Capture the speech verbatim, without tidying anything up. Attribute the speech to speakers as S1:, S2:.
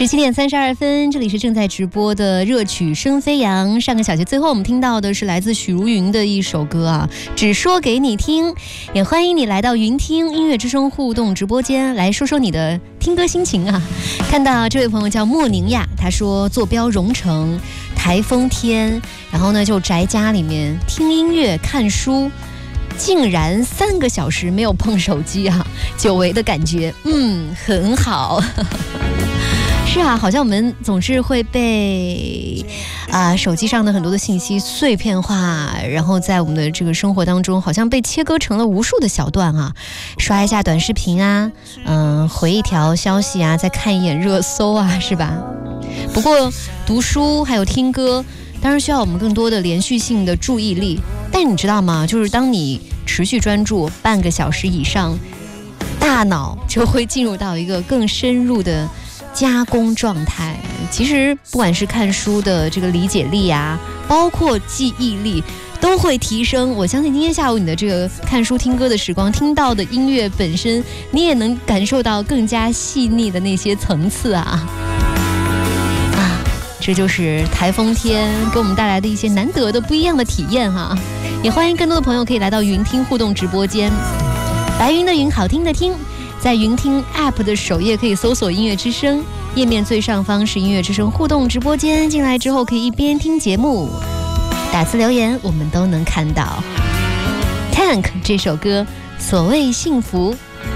S1: 十七点三十二分，这里是正在直播的热曲声飞扬。上个小节最后我们听到的是来自许茹芸的一首歌啊，只说给你听。也欢迎你来到云听音乐之声互动直播间，来说说你的听歌心情啊。看到这位朋友叫莫宁亚，他说坐标蓉城，台风天，然后呢就宅家里面听音乐看书，竟然三个小时没有碰手机啊，久违的感觉，嗯，很好。是啊，好像我们总是会被啊、呃、手机上的很多的信息碎片化，然后在我们的这个生活当中，好像被切割成了无数的小段啊，刷一下短视频啊，嗯、呃，回一条消息啊，再看一眼热搜啊，是吧？不过读书还有听歌，当然需要我们更多的连续性的注意力。但你知道吗？就是当你持续专注半个小时以上，大脑就会进入到一个更深入的加工状态。其实不管是看书的这个理解力啊，包括记忆力都会提升。我相信今天下午你的这个看书听歌的时光，听到的音乐本身，你也能感受到更加细腻的那些层次啊啊！这就是台风天给我们带来的一些难得的不一样的体验哈、啊。也欢迎更多的朋友可以来到云听互动直播间，白云的云，好听的听。在云听 App 的首页可以搜索音乐之声，页面最上方是音乐之声互动直播间，进来之后可以一边听节目打字留言，我们都能看到。 Tank 这首歌所谓幸福